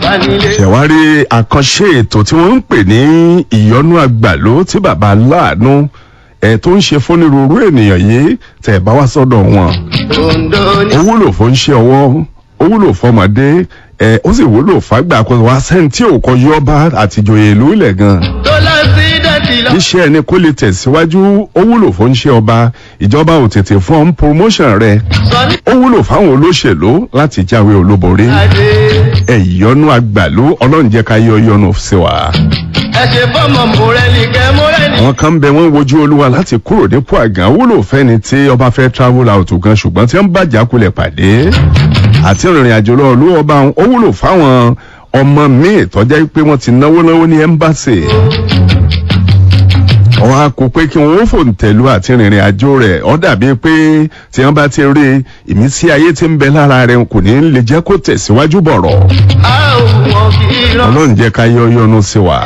ṣẹ̀wárí àkànṣe ètò tí wọ́n ń pè ní ìyọnú àgbàló tí bàbá aláàánú tó ń ṣe fónírúurú ènìyàn yìí tẹ̀ bá wá sọ́dọ̀ wọn. ó wúlò fún iṣẹ́ ọwọ́, ó wúlò fọmọdé, ó sì wúlò fàgbà kó wá sẹ́ńtì òkò yọba àtijọ́yè ìlú ilẹ̀ gan. iṣẹ́ ẹni kó lè tẹ̀síwájú, ó wúlò fún iṣẹ́ ọba, ìjọba ò tètè fún promotion rẹ̀, ó wúlò fáwọn olóṣèlú láti jáwé olúborí. ìyọnú àgbàló ọlọ́run jẹ́ ká yọ yọnu sí wa. àwọn kan bẹ wọn wojú olúwa láti kúrò nípò àgàn, wúlò fẹ́ni tí ọba fẹ́ travel out gan ṣùgbọ́n tí wọ́n bá jákulẹ̀ pàdé àti ìrìn àjò lọ olú ọba ó wúlò fáwọn ọmọ míì tọ́jà pé wọ́n ti náwó ní ẹ́mbáṣì. wọ́n á kó pé kí wọ́n fòǹtẹ̀lú àti ìrìn àjò rẹ̀ ó dàbí pé tí wọ́n bá ti rí ìmísí ayé tí ń bẹ lára rẹ̀ kò ní lè jẹ́ kó tẹ̀síwájú bọ̀rọ̀. ọlọ́run jẹ́ ká yọ yọnu sí wa.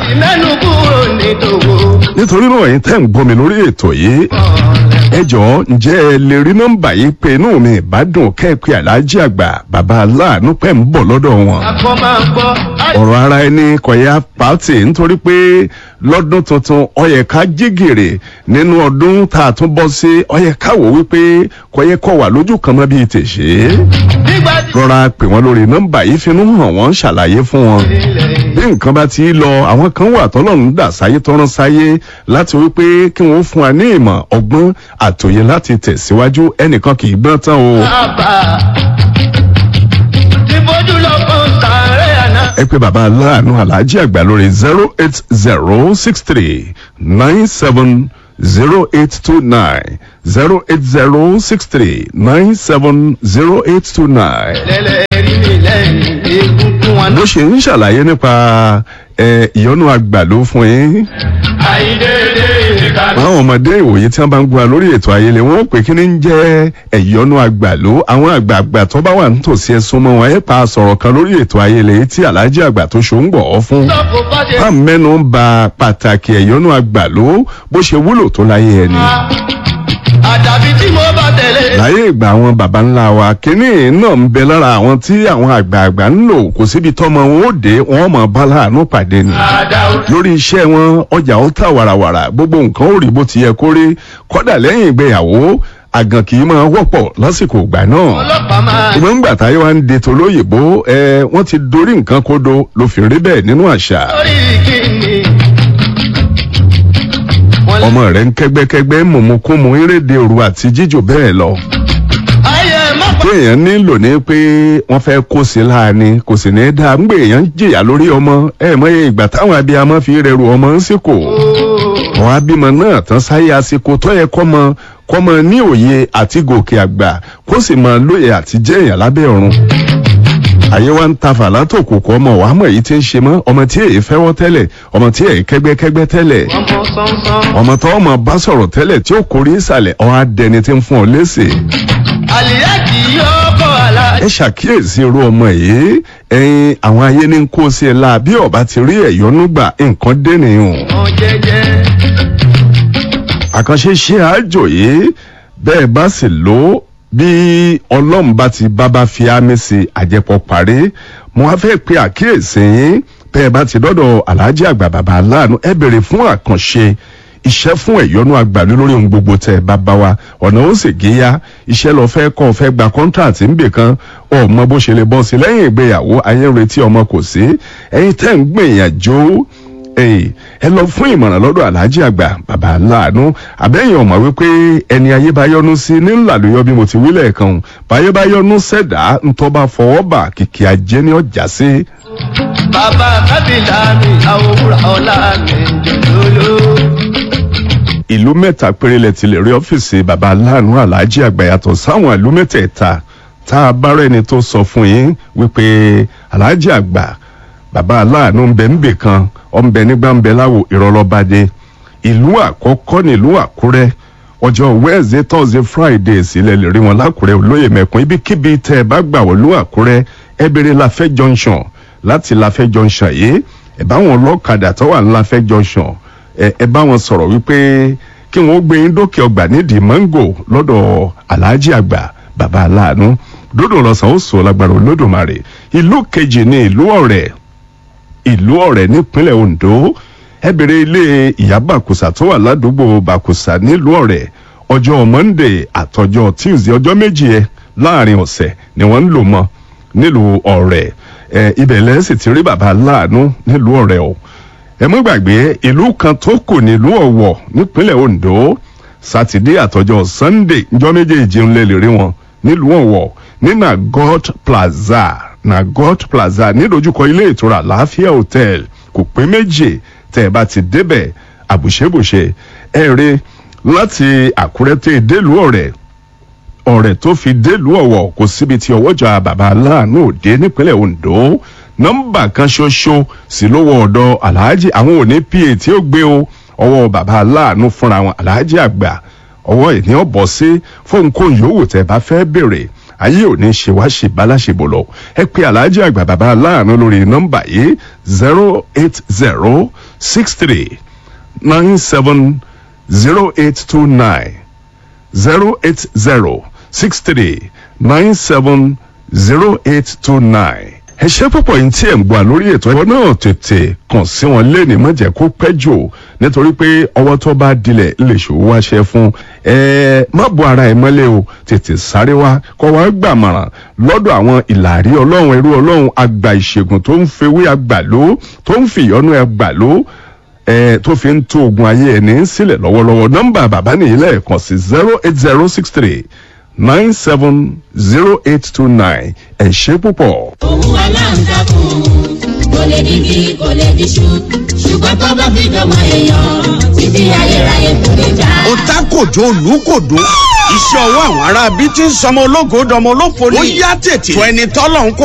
nítorí náà yín tẹ́ ń gbọ́ mi lórí ètò yìí ẹ jọ̀ọ́ ǹjẹ́ ẹ lè rí nọ́mbà yìí pé inú mi ìbádùn kẹ́ẹ̀pẹ́ aláàjì àgbà bàbá aláàánú pẹ́ ń bọ̀ lọ́dọ̀ wọn. ọ̀rọ̀ ara ẹni kọ̀yà pàtì nítorí pé lọ́dún tuntun ó yẹ ká jí gìrì nínú ọdún tá a tún bọ́ sí ó yẹ ká wò wípé kọ̀yẹ kọ̀ wà lójú kan mọ́ bíi tèṣe. rọra pè wọ́n lórí nọ́mbà yìí finú hàn wọ́n ṣàlàyé fún wọn. bí nǹkan bá ti lọ àwọn kan wà tọ́lọ́run dà sáyé tọ́rán sáyé láti wípé kí wọ́n fún wa ní ìmọ̀ ọgbọ́n àtòyè láti tẹ̀síwájú ẹnìkan kì í gbọ́n tán o. ẹ pé bàbá aláàánú aláàjì àgbà lórí 08063970829 08063970829. bó ṣe ń ṣàlàyé nípa ìyọnú àgbàló fún yín. àwọn ọmọdé ìwòye tí wọ́n bá ń gbọ́ lórí ètò ayẹlẹ wọn pé kí ni ń jẹ́ ìyọnú àgbàló. àwọn àgbààgbà tó bá wà nítòsí ẹsùn mọ́ wọn ẹ pa sọ̀rọ̀ kan lórí ètò ayẹlẹ tí aláàjì àgbà tó ṣó ń gbọ̀ ọ́ fún. bá mẹ́nu ń ba pàtàkì ìyọnú àgbàló bó ṣe wúlò tó láyé ẹni. àdàbí tí mo bá tẹ̀lé. láyé ìgbà àwọn baba ńlá wa kínní náà ń bẹ lára àwọn tí àwọn àgbààgbà ń lò kò síbi tọ́mọ wọn ó dé wọn mọ̀ bá láàánú pàdé ni. lórí iṣẹ́ wọn ọjà ó tà wàràwàrà gbogbo nǹkan ó rí bó ti yẹ kó rí kọ́dà lẹ́yìn ìgbéyàwó àgàn kì í máa wọ́pọ̀ lásìkò ìgbà náà. ìgbọ́n ńgbà táyé wa ń de tolóyìnbó wọ́n ti dorí nǹkan kodo ló fi rí bẹ́ẹ̀ nínú àṣà. ọmọ rẹ̀ ń kẹ́gbẹ́kẹ́gbẹ́ mọ̀mọ́kúnmọ eréde òru àti jíjò bẹ́ẹ̀ lọ. téèyàn nílò ní pé wọ́n fẹ́ kó sí láàánú kò sì ní dáa ń gbé èèyàn jìyà lórí ọmọ mọ́yé ìgbà táwọn abiyamọ fi rẹrù ọmọ ń sìkò. àwọn abímọ náà tán sáyé àsìkò tó yẹ kọ́mọ ní òye àti gòkè àgbà kó sì máa lóye àti jẹ́ èèyàn lábẹ́ ọ̀run. àyè wa ń ta fàlà tó kò kọ́ ọmọ wàá mọ̀ èyí tí ń ṣe mọ́ ọmọ tí èyí fẹ́wọ́ tẹ́lẹ̀ ọmọ tí èyí kẹ́gbẹ́kẹ́gbẹ́ tẹ́lẹ̀ ọmọ tó ọmọ bá sọ̀rọ̀ tẹ́lẹ̀ tí ó kórè ìsàlẹ̀ ọ̀ adẹni tí ń fún ọ léṣe. ẹ ṣàkíyèsí irú ọmọ yìí ẹyin àwọn ayé ní kó sí ẹ la bí ọba ti rí ẹ̀yọ́nú gbà nǹkan dé nìyẹn. àkànṣe ṣe àjò yìí bẹ́ẹ̀ bá sì lò ó bí ọlọ́run bá ti bábá fi ámì sí àjẹpọ̀ parí mo wá fẹ́ pe àkíyèsí yín bẹ́ẹ̀ bá ti dọ́dọ̀ aláàjì àgbà bàbá aláàánú ẹ bèrè fún àkànṣe iṣẹ́ fún ẹ̀yọ́nú àgbàlú lórí ohun gbogbo tẹ̀ bàbá wa ọ̀nà ó sì géyà iṣẹ́ lọ fẹ́ kọ́ fẹ́ gba kọ́ńtàtì ń bè kan ọmọ bó ṣe lè bọ́ sí lẹ́yìn ìgbéyàwó ayé ń retí ọmọ kò sí ẹ̀yin tẹ́ ń gbìyànjú ẹ lọ fún ìmọ̀ràn lọ́dọ̀ aláàjì àgbà bàbá aláàánú àbẹ́yìn ọ̀mọ̀ wípé ẹni ayé bá yọ́nú sí ní ńlàlóyọ bí mo ti wílẹ̀ kan báyé bá yọ́nú sẹ̀dá ntọ́ bá fọwọ́ bà kìkì ajé ní ọjà sí. bàbá kábìlà mi àwòrán ọ̀la mi jòló. ìlú mẹ́ta péré lẹ ti lè rí ọ́fíìsì bàbá aláàánú aláàjì àgbà yàtọ̀ sáwọn ìlú mẹ́tẹ̀ẹ̀ta tá a bá rẹ́ni tó sọ fún yín wípé aláàjì àgbà bàbá aláàánú ń bẹ ń bè kan ọ̀nbẹ nígbà ń bẹ láwo ìrọ̀lọ́bàdé ìlú àkọ́kọ́ nílùú àkúrẹ́ ọjọ́ wednesday thursday friday sílẹ̀ lè rí wọn lákúrẹ́ olóyè mẹ́kún ibikíbi tẹ́ ẹ bá gbà wọ́n lú àkúrẹ́ ẹ bèrè láfẹ́ junction láti láfẹ́ junction yìí ẹ bá wọn lọ́kadà tó wà ní láfẹ́ junction ẹ bá wọn sọ̀rọ̀ wípé kí wọ́n gbé yín dókè ọgbà nídìí mango lọ́dọ̀ aláàjì àgbà bàbá aláàánú dódò lọ́sàn ó sọ lágbára olódùmarè ìlú kejì ní ìlú ọ̀rẹ́ ìlú Ọ̀rẹ́ nípínlẹ̀ Ondo. Ẹ bèrè ilé ìyá Bàkùsà tó wà ládùúgbò Bàkùsà nílùú Ọ̀rẹ́. Ọjọ́ Monday àtọjọ́ Tuesday ọjọ́ méjì láàrin ọ̀sẹ̀ ni wọ́n ń lò mọ́ nílùú Ọ̀rẹ́. Ibẹ̀ lẹ́ sì ti rí bàbá aláàánú nílùú Ọ̀rẹ́ o. Ẹ mọ́ gbàgbé ìlú kan tó kù nílùú Ọ̀wọ̀ nípínlẹ̀ Ondo. Sátidé àtọjọ́ Sunday njọ́ méjèèjì ń lè rí wọn nílùú Ọ̀wọ̀ ní Nagot Plaza nídojúkọ ilé ìtura Láfíà Hotel. Kò pé méjì tẹ́ ẹ bá ti débẹ̀ àbùṣebùṣe ẹ rí láti Àkúrẹ́ tẹ́ délùú Ọ̀rẹ́ tó fi délùú Ọ̀wọ̀ kò síbi tí ọwọ́jà bàbá aláàánú òde nípínlẹ̀ Ondo. Nọ́mbà kan ṣoṣo sí lówó ọ̀dọ̀ Alhaji àwọn òní pa tí ó gbé o ọwọ́ bàbá aláàánú fúnra wọn Alhaji àgbà ọwọ́ ìní ọ̀bọ̀ sí fóun kó yòówù tẹ́ bá fẹ́ bèrè ayé òní ṣe wá ṣe báláṣebò lọ. Ẹ pè Alhaji àgbà bàbá aláàánú lórí nọ́mbà yìí 08063970829 08063970829. Ẹ ṣé púpọ̀ yín tí ẹ̀ ń gbọ́ lórí ètò ẹ̀kọ́ náà tètè kàn sí wọn lẹ́ni má jẹ́ kó pẹ́ jù nítorí pé ọwọ́ tó bá dilẹ̀ lè ṣòwò wáṣẹ fún má bo ara ẹ̀ mọ́lẹ̀ o tètè sáré wá kọ́ wá gbàmọ̀ràn lọ́dọ̀ àwọn ìlàrí ọlọ́run ẹrú ọlọ́run àgbà ìṣègùn tó ń fewé àgbàló tó ń fìyọ́nú àgbàló tó fi ń tó ogun ayé ẹni sílẹ̀ lọ́wọ́lọ́wọ́. Nọ́mbà bàbá nìyí lẹ́ẹ̀kan sí 08063970829. Ẹ ṣé púpọ̀. Òun aláǹtakùn kò lè dìbì kò lè dìṣù ṣùgbọ́n tó bá fi dọ̀mọ èèyàn títí ayérayé kò lè já. Ó ta kòjó olùkòdó iṣẹ́ ọwọ́ àwọn ará bíi ti ń sọmọ ológo dọmọ olófo ní. Ó yá tètè tó ẹni tọ́lọ̀ ń kó